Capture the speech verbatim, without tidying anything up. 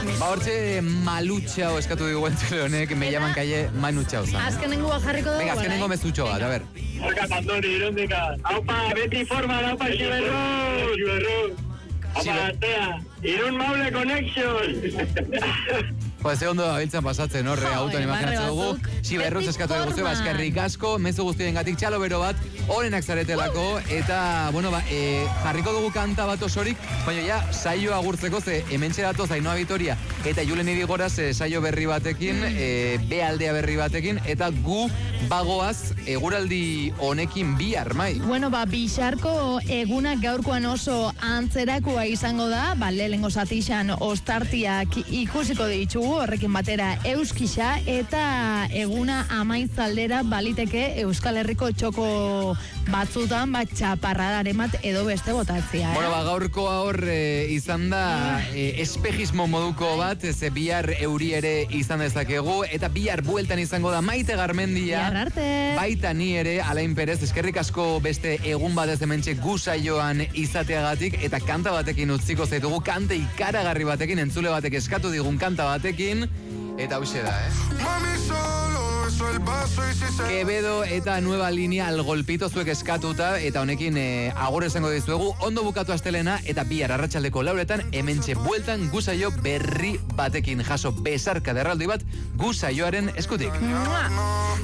Ba, hortxe malutxao eskatu digu entzule honek, me llaman calle manutxao zan. Azkenengoa jarriko dugu. Venga, azkenengo mezutxo bat, a ver. Horka Pandori, irundika. Aupa, beti forma, aupa, xiberro. Xiberro. Aupa, atea. Irun Maule Connection. Pues ze ondo abiltzan pasatzen, no? Re auton imaginatzen dugu. Siberruz eskatu dugu, baskerrik asko, mezu guztien gatik txalo bero bat, horenak zaretelako, eta, bueno, ba, e, jarriko dugu kanta bat osorik, baina ja, saio agurtzeko, ze hementxe datoz Ainhoa Vitoria, eta Julen Irigoraz e, saio berri batekin, e, bealdea berri batekin, eta gu bagoaz eguraldi honekin bihar, mai. Bueno, ba, bixarko egunak gaurkoan oso antzerakoa izango da, ba, lehengo zatixan ostartiak ikusiko ditugu, horrekin batera euskisa, eta eguna amaitzaldera baliteke Euskal Herriko txoko batzutan, bat txaparradaren bat edo beste botatzea. Eh? Bueno, ba, gaurkoa hor e, izan da e, espejismo moduko bat, ze bihar euri ere izan dezakegu, eta bihar bueltan izango da Maite Garmendia, bihar arte. Baita ni ere, Alain Perez, eskerrik asko beste egun bat ez hementxe gusaioan izateagatik, eta kanta batekin utziko zaitugu, kanta ikaragarri batekin, entzule batek eskatu digun kanta batekin, eta hauxe da, eh? Mami solo beso el paso y si se... Quevedo eta nueva línea al golpito zuek eskatuta, eta honekin eh, agur esango dizuegu, ondo bukatu astelena, eta bihar arratsaldeko lauretan, hementxe bueltan gusaio berri batekin, jaso besarka derraldi bat, gusaioaren eskutik.